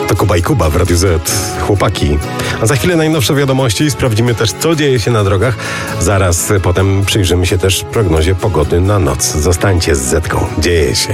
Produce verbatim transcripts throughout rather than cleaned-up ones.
To Kuba i Kuba w Radiu Z. Chłopaki. A za chwilę najnowsze wiadomości i sprawdzimy też, co dzieje się na drogach. Zaraz potem przyjrzymy się też prognozie pogody na noc. Zostańcie z Zetką. Dzieje się.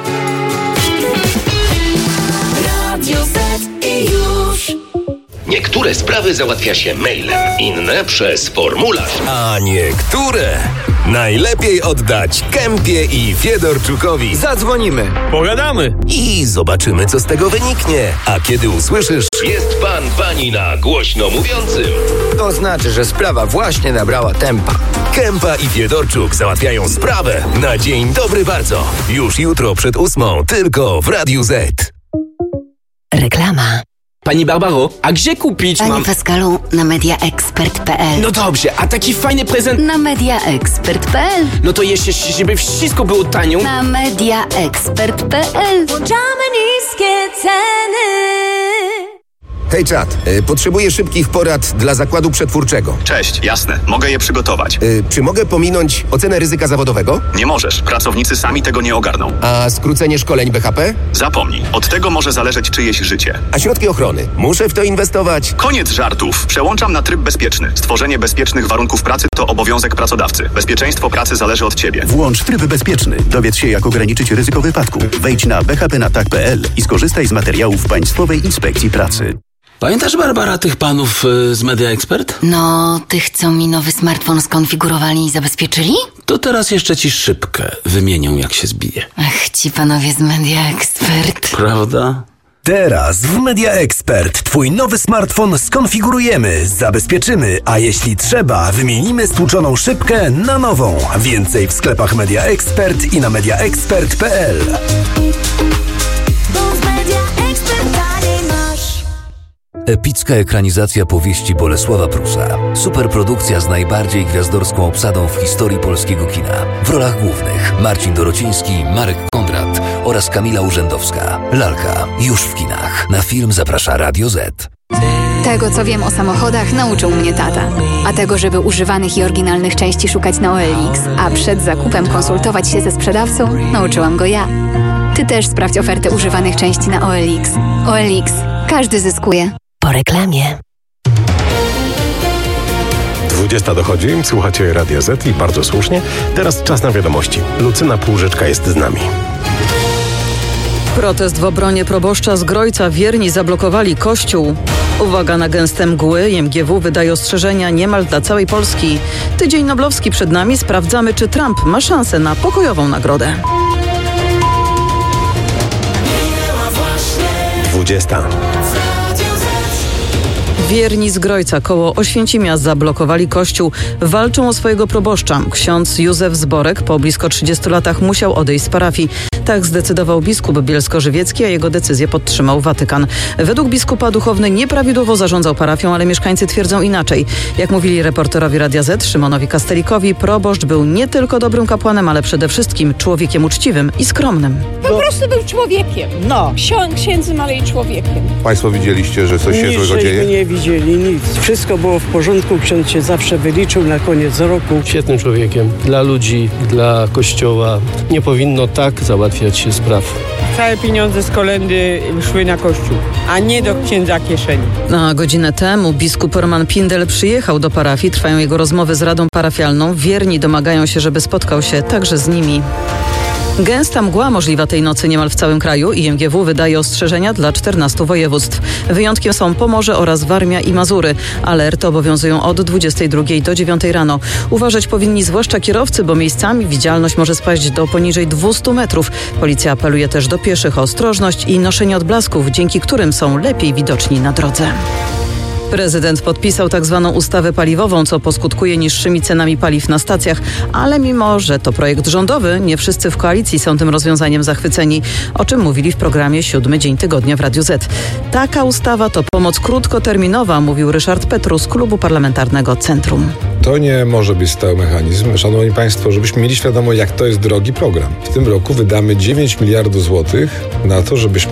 Radio Z i już. Niektóre sprawy załatwia się mailem, inne przez formularz. A niektóre najlepiej oddać Kępie i Fiedorczukowi. Zadzwonimy, pogadamy i zobaczymy, co z tego wyniknie. A kiedy usłyszysz: jest pan, pani na głośno mówiącym, to znaczy, że sprawa właśnie nabrała tempa. Kępa i Fiedorczuk załatwiają sprawę na dzień dobry bardzo. Już jutro przed ósmą, tylko w Radiu Z. Reklama. Pani Barbaro, a gdzie kupić Panie mam... Pascalu, na mediaexpert kropka p l. No dobrze, a taki fajny prezent... Na mediaexpert kropka p l. No to jeszcze, żeby wszystko było tanio... Na mediaexpert kropka p l. Włączamy niskie ceny. Hej czat, y, potrzebuję szybkich porad dla zakładu przetwórczego. Cześć, jasne, mogę je przygotować. Y, czy mogę pominąć ocenę ryzyka zawodowego? Nie możesz, pracownicy sami tego nie ogarną. A skrócenie szkoleń B H P? Zapomnij, od tego może zależeć czyjeś życie. A środki ochrony? Muszę w to inwestować? Koniec żartów, przełączam na tryb bezpieczny. Stworzenie bezpiecznych warunków pracy to obowiązek pracodawcy. Bezpieczeństwo pracy zależy od ciebie. Włącz tryb bezpieczny. Dowiedz się, jak ograniczyć ryzyko wypadku. Wejdź na b h p na tak kropka p l i skorzystaj z materiałów Państwowej Inspekcji Pracy. Pamiętasz, Barbara, tych panów y, z Media Expert? No, tych, co mi nowy smartfon skonfigurowali i zabezpieczyli? To teraz jeszcze ci szybkę wymienią, jak się zbije. Ach, ci panowie z Media Expert. Prawda? Teraz w Media Expert twój nowy smartfon skonfigurujemy, zabezpieczymy, a jeśli trzeba, wymienimy stłuczoną szybkę na nową. Więcej w sklepach Media Expert i na mediaexpert kropka p l. Epicka ekranizacja powieści Bolesława Prusa. Superprodukcja z najbardziej gwiazdorską obsadą w historii polskiego kina. W rolach głównych Marcin Dorociński, Marek Kondrat oraz Kamila Urzędowska. Lalka już w kinach. Na film zaprasza Radio Z. Tego, co wiem o samochodach, nauczył mnie tata. A tego, żeby używanych i oryginalnych części szukać na O L X, a przed zakupem konsultować się ze sprzedawcą, nauczyłam go ja. Ty też sprawdź ofertę używanych części na O L X. O L X. Każdy zyskuje. Po reklamie. dwudziesta dochodzi, słuchacie Radia Z i bardzo słusznie. Teraz czas na wiadomości. Lucyna Półżyczka jest z nami. Protest w obronie proboszcza z Grojca. Wierni zablokowali kościół. Uwaga na gęste mgły. M G W wydaje ostrzeżenia niemal dla całej Polski. Tydzień Noblowski przed nami. Sprawdzamy, czy Trump ma szansę na pokojową nagrodę. dwudziesta. Wierni z Grojca koło Oświęcimia zablokowali kościół. Walczą o swojego proboszcza. Ksiądz Józef Zborek po blisko trzydziestu latach musiał odejść z parafii. Tak zdecydował biskup bielsko-żywiecki, a jego decyzję podtrzymał Watykan. Według biskupa duchowny nieprawidłowo zarządzał parafią, ale mieszkańcy twierdzą inaczej. Jak mówili reporterowi Radia Z Szymonowi Kastelikowi, proboszcz był nie tylko dobrym kapłanem, ale przede wszystkim człowiekiem uczciwym i skromnym. Po prostu był człowiekiem. No. Księdzem, ale i człowiekiem. Państwo widzieliście, że coś się nic złego dzieje? nie widzieli, nic. Wszystko było w porządku. Ksiądz się zawsze wyliczył na koniec roku. Świetnym człowiekiem. Dla ludzi, dla Kościoła. Nie powinno tak załatwiać się spraw. Całe pieniądze z kolędy szły na Kościół, a nie do księdza kieszeni. Na godzinę temu biskup Roman Pindel przyjechał do parafii. Trwają jego rozmowy z Radą Parafialną. Wierni domagają się, żeby spotkał się także z nimi. Gęsta mgła możliwa tej nocy niemal w całym kraju i M G W wydaje ostrzeżenia dla czternastu województw. Wyjątkiem są Pomorze oraz Warmia i Mazury. Alerty obowiązują od dwudziestej drugiej do dziewiątej rano. Uważać powinni zwłaszcza kierowcy, bo miejscami widzialność może spaść do poniżej dwustu metrów. Policja apeluje też do pieszych o ostrożność i noszenie odblasków, dzięki którym są lepiej widoczni na drodze. Prezydent podpisał tak zwaną ustawę paliwową, co poskutkuje niższymi cenami paliw na stacjach, ale mimo, że to projekt rządowy, nie wszyscy w koalicji są tym rozwiązaniem zachwyceni, o czym mówili w programie Siódmy Dzień Tygodnia w Radiu Z. Taka ustawa to pomoc krótkoterminowa, mówił Ryszard Petru z Klubu Parlamentarnego Centrum. To nie może być stały mechanizm. Szanowni Państwo, żebyśmy mieli świadomość, jak to jest drogi program. W tym roku wydamy dziewięć miliardów złotych na to, żebyśmy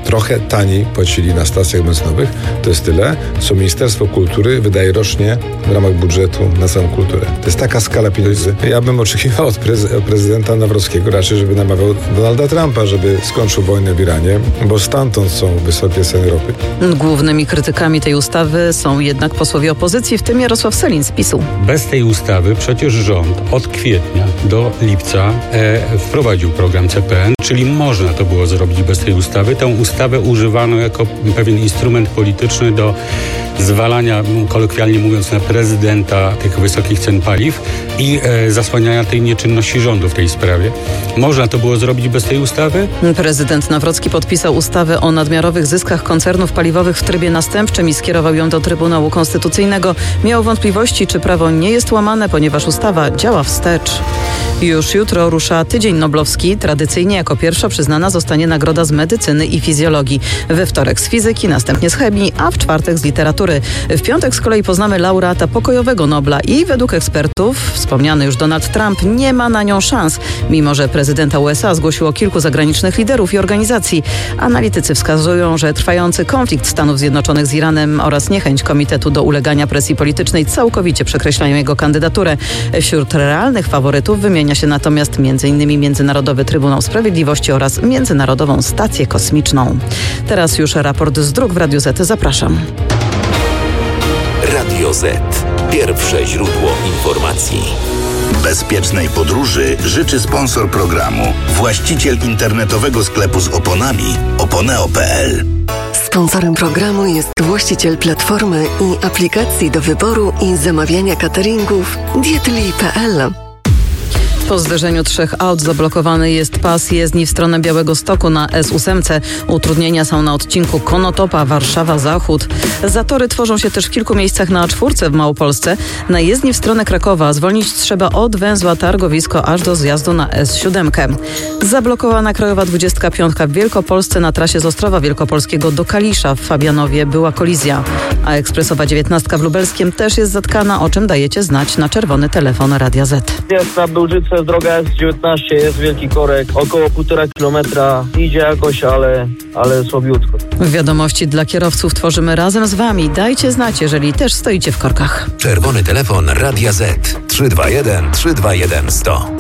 trochę taniej płacili na stacjach benzynowych. To jest tyle, co Ministerstwo Kultury wydaje rocznie w ramach budżetu na całą kulturę. To jest taka skala pieniędzy. Ja bym oczekiwał od, prezy- od prezydenta Nawrockiego raczej, żeby namawiał Donalda Trumpa, żeby skończył wojnę w Iranie, bo stamtąd są wysokie ceny ropy. Głównymi krytykami tej ustawy są jednak posłowie opozycji, w tym Jarosław Sellin z PiSu. Bez tej ustawy przecież rząd od kwietnia do lipca e, wprowadził program C P N, czyli można to było zrobić bez tej ustawy. Tę ustawę używano jako pewien instrument polityczny do zwalania, kolokwialnie mówiąc, na prezydenta tych wysokich cen paliw i e, zasłaniania tej nieczynności rządu w tej sprawie. Można to było zrobić bez tej ustawy? Prezydent Nawrocki podpisał ustawę o nadmiarowych zyskach koncernów paliwowych w trybie następczym i skierował ją do Trybunału Konstytucyjnego. Miał wątpliwości, czy prawo nie jest łamane, ponieważ ustawa działa wstecz. Już jutro rusza Tydzień Noblowski. Tradycyjnie jako pierwsza przyznana zostanie nagroda z medycyny i fizjologii. We wtorek z fizyki, następnie z chemii, a w czwartek z literatury. W piątek z kolei poznamy laureata pokojowego Nobla i według ekspertów, wspomniany już Donald Trump, nie ma na nią szans, mimo że prezydenta U S A zgłosiło kilku zagranicznych liderów i organizacji. Analitycy wskazują, że trwający konflikt Stanów Zjednoczonych z Iranem oraz niechęć komitetu do ulegania presji politycznej całkowicie przekreślają jego kandydaturę. Wśród realnych faworytów wymienia się natomiast m.in. Międzynarodowy Trybunał Sprawiedliwości oraz Międzynarodową Stację Kosmiczną. Teraz już raport z dróg w Radiu Z. Zapraszam. Radio Z. Pierwsze źródło informacji. Bezpiecznej podróży życzy sponsor programu, właściciel internetowego sklepu z oponami oponeo kropka p l. Sponsorem programu jest właściciel platformy i aplikacji do wyboru i zamawiania cateringów dietli kropka p l. Po zderzeniu trzech aut zablokowany jest pas jezdni w stronę Białegostoku na S osiem. Utrudnienia są na odcinku Konotopa, Warszawa-Zachód. Zatory tworzą się też w kilku miejscach na A cztery w Małopolsce. Na jezdni w stronę Krakowa zwolnić trzeba od węzła Targowisko aż do zjazdu na S siedem. Zablokowana Krajowa dwadzieścia pięć w Wielkopolsce na trasie z Ostrowa Wielkopolskiego do Kalisza w Fabianowie była kolizja. A ekspresowa dziewiętnastka w Lubelskiem też jest zatkana, o czym dajecie znać na czerwony telefon Radia Z. Jest na Bełżyce droga S dziewiętnaście, jest wielki korek, około półtora kilometra. Idzie jakoś, ale, ale słabiutko. Wiadomości dla kierowców tworzymy razem z Wami. Dajcie znać, jeżeli też stoicie w korkach. Czerwony telefon Radia Z trzy dwa jeden trzy dwa jeden sto.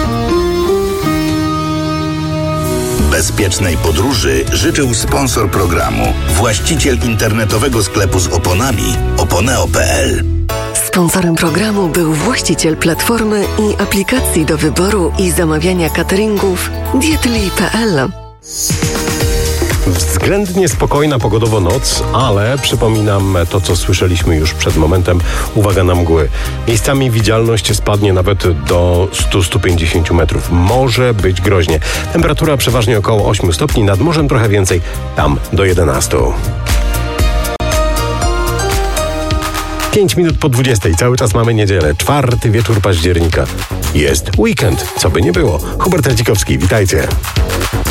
Bezpiecznej podróży życzył sponsor programu, właściciel internetowego sklepu z oponami oponeo kropka p l. Sponsorem programu był właściciel platformy i aplikacji do wyboru i zamawiania cateringów dietli kropka p l. Względnie spokojna pogodowo noc, ale przypominam to, co słyszeliśmy już przed momentem. Uwaga na mgły. Miejscami widzialność spadnie nawet do sto do stu pięćdziesięciu metrów. Może być groźnie. Temperatura przeważnie około ośmiu stopni, nad morzem trochę więcej, tam do jedenastu. Pięć minut po dwudziestej. Cały czas mamy niedzielę. Czwarty wieczór października. Jest weekend, co by nie było. Hubert Radzikowski, witajcie.